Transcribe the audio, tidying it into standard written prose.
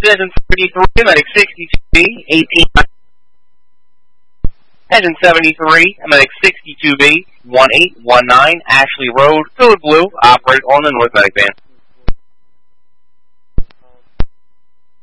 Engine 73, Medic 62B, 18. Engine 73, Medic 62B, 1819, Ashley Road, Code Blue, operate on the North Medic Van.